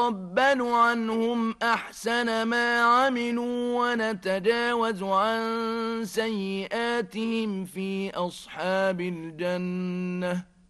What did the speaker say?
نتقبل عنهم أحسن ما عملوا ونتجاوز عن سيئاتهم في أصحاب الجنة